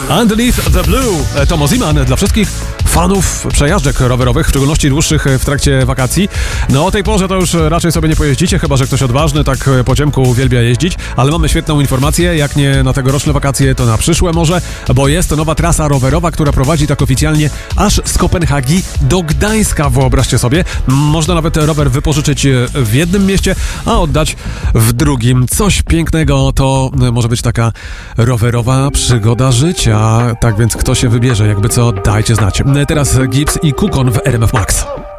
Underneath the Blue, Tomo Ziman dla wszystkich fanów przejażdżek rowerowych, w szczególności dłuższych w trakcie wakacji. No o tej porze to już raczej sobie nie pojeździcie, chyba że ktoś odważny tak po ciemku uwielbia jeździć, ale mamy świetną informację, jak nie na tegoroczne wakacje, to na przyszłe może, bo jest nowa trasa rowerowa, która prowadzi tak oficjalnie aż z Kopenhagi do Gdańska, wyobraźcie sobie. Można nawet rower wypożyczyć w jednym mieście, a oddać w drugim. Coś pięknego, to może być taka rowerowa przygoda życia. Tak więc kto się wybierze, jakby co, dajcie znać. Teraz Gibbs i Kukon w RMF Max.